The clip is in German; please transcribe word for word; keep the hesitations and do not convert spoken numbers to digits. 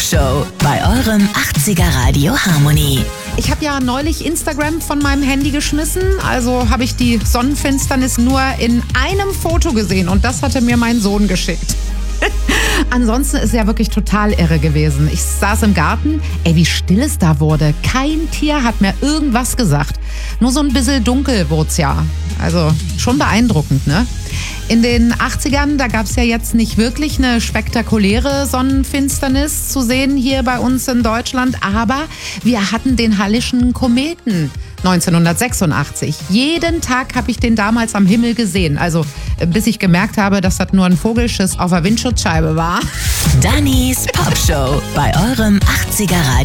Popshow bei eurem achtziger Radio Harmony. Ich habe ja neulich Instagram von meinem Handy geschmissen, also habe ich die Sonnenfinsternis nur in einem Foto gesehen und das hatte mir mein Sohn geschickt. Ansonsten ist ja wirklich total irre gewesen. Ich saß im Garten, ey, wie still es da wurde. Kein Tier hat mir irgendwas gesagt. Nur so ein bisschen dunkel wurde es ja. Also schon beeindruckend, ne? In den achtzigern, da gab es ja jetzt nicht wirklich eine spektakuläre Sonnenfinsternis zu sehen hier bei uns in Deutschland, aber wir hatten den Hallischen Kometen neunzehnhundertsechsundachtzig. Jeden Tag habe ich den damals am Himmel gesehen, also bis ich gemerkt habe, dass das nur ein Vogelschiss auf der Windschutzscheibe war. Dannys Popshow bei eurem achtziger Radio.